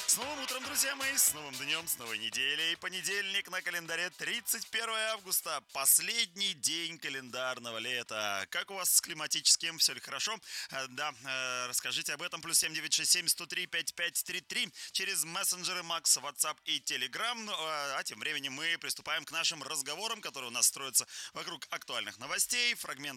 С новым утром, друзья мои, с новым днем, с новой неделей. Понедельник на календаре 31 августа, последний день календарного лета. Как у вас с климатическим? Все ли хорошо? Да, расскажите об этом. Плюс 7967 103 5533 через мессенджеры Макс, WhatsApp и Telegram. Ну, а тем временем мы приступаем к нашим разговорам, которые у нас строятся вокруг актуальных новостей, фрагментов